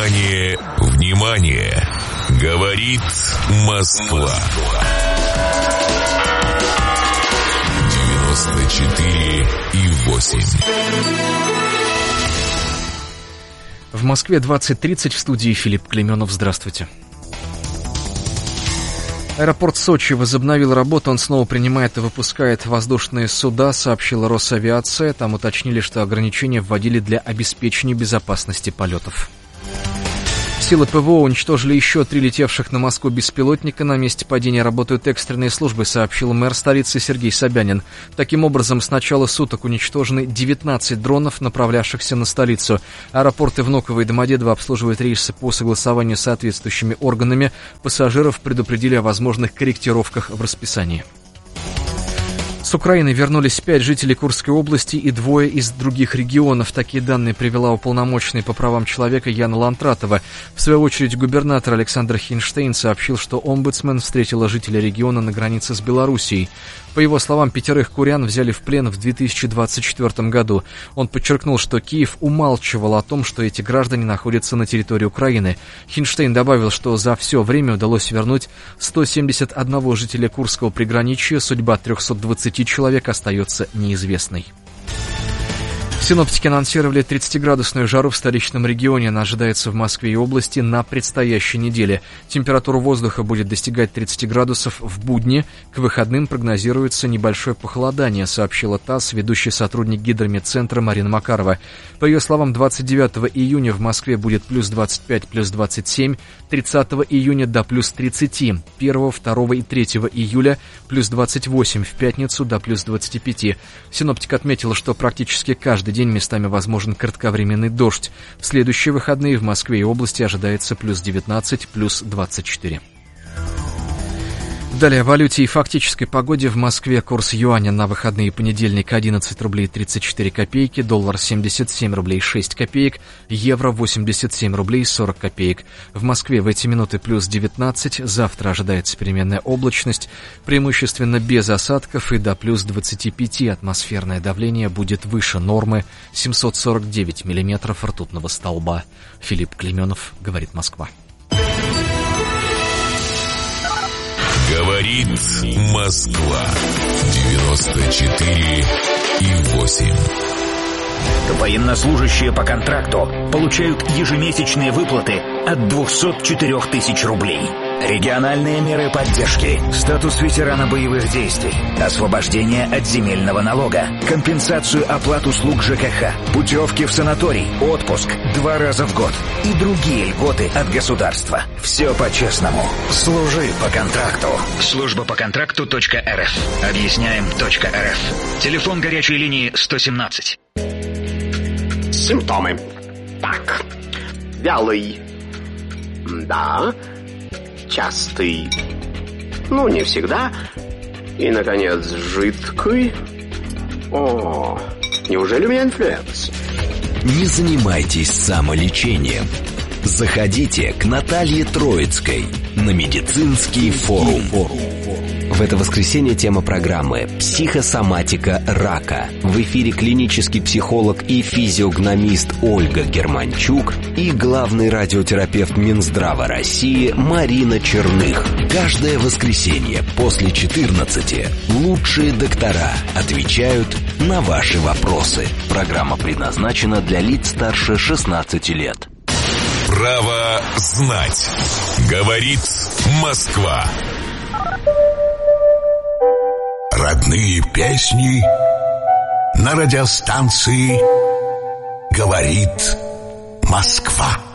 Внимание, внимание! Говорит Москва. 94,8. В Москве 20:30, в студии Филипп Клеменов. Здравствуйте. Аэропорт Сочи возобновил работу, он снова принимает и выпускает воздушные суда, сообщила Росавиация. Там уточнили, что ограничения вводили для обеспечения безопасности полетов. Силы ПВО уничтожили еще 3 летевших на Москву беспилотника. На месте падения работают экстренные службы, сообщил мэр столицы Сергей Собянин. Таким образом, с начала суток уничтожены 19 дронов, направлявшихся на столицу. Аэропорты Внуково и Домодедово обслуживают рейсы по согласованию с соответствующими органами. Пассажиров предупредили о возможных корректировках в расписании. С Украины вернулись 5 жителей Курской области и 2 из других регионов. Такие данные привела уполномоченный по правам человека Яна Лантратова. В свою очередь, губернатор Александр Хинштейн сообщил, что омбудсмен встретила жителя региона на границе с Белоруссией. По его словам, 5 курян взяли в плен в 2024 году. Он подчеркнул, что Киев умалчивал о том, что эти граждане находятся на территории Украины. Хинштейн добавил, что за все время удалось вернуть 171 жителя Курского приграничья. Судьба 320 человек остается неизвестной. Синоптики анонсировали 30-градусную жару в столичном регионе. Она ожидается в Москве и области на предстоящей неделе. Температура воздуха будет достигать 30 градусов в будни. К выходным прогнозируется небольшое похолодание, сообщила ТАСС ведущий сотрудник Гидрометцентра Марина Макарова. По ее словам, 29 июня в Москве будет плюс 25, плюс 27, 30 июня до плюс 30, 1, 2 и 3 июля плюс 28, в пятницу до плюс 25. Синоптик отметил, что практически каждый день местами возможен кратковременный дождь. В следующие выходные в Москве и области ожидается плюс 19, плюс 24. Далее о валюте и фактической погоде. В Москве курс юаня на выходные: понедельник 11 рублей 34 копейки, доллар 77 рублей 6 копеек, евро 87 рублей 40 копеек. В Москве в эти минуты плюс 19, завтра ожидается переменная облачность, преимущественно без осадков, и до плюс 25 атмосферное давление будет выше нормы 749 миллиметров ртутного столба. Филипп Клеменов, говорит Москва. Говорит Москва. 94,8. Военнослужащие по контракту получают ежемесячные выплаты от 204 тысяч рублей. Региональные меры поддержки, статус ветерана боевых действий, освобождение от земельного налога, компенсацию оплат услуг ЖКХ, путевки в санаторий, отпуск 2 раза в год и другие льготы от государства. Все по-честному. Служи по контракту. Служба по контракту.рф. Объясняем.рф. Телефон горячей линии 117. Симптомы. Так. Вялый. Да. Частый. Ну, не всегда. И, наконец, жидкий. О, неужели у меня инфлюенс? Не занимайтесь самолечением. Заходите к Наталье Троицкой на медицинский форум. В это воскресенье тема программы «Психосоматика рака». В эфире клинический психолог и физиогномист Ольга Германчук и главный радиотерапевт Минздрава России Марина Черных. Каждое воскресенье после 14 лучшие доктора отвечают на ваши вопросы. Программа предназначена для лиц старше 16 лет. Право знать. Говорит Москва. Родные песни на радиостанции «Говорит Москва».